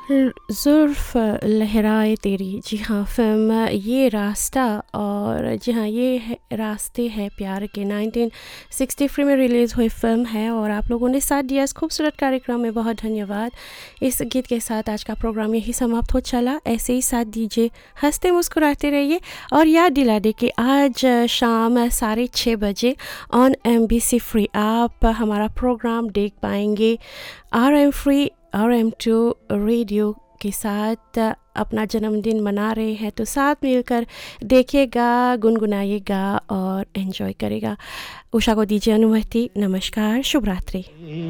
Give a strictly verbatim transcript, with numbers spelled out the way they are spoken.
ल- जुल्फ लहराए तेरी, जी हाँ, फिल्म ये रास्ता। और जी हाँ, ये है रास्ते है प्यार के, नाइनटीन सिक्सटी थ्री में रिलीज़ हुई फिल्म है। और आप लोगों ने साथ दिया इस खूबसूरत कार्यक्रम में, बहुत धन्यवाद। इस गीत के साथ आज का प्रोग्राम यही समाप्त हो चला। ऐसे ही साथ दीजिए, हंसते मुस्कुराते रहिए। और याद दिला दे कि आज शाम साढ़े छः बजे on M B C free आप हमारा प्रोग्राम देख पाएंगे। R M free R M to radio के साथ अपना जन्मदिन मना रहे हैं, तो साथ मिलकर देखिएगा, गुनगुनाइएगा और एंजॉय करेगा। उषा को दीजिए अनुमति। नमस्कार, शुभ रात्रि।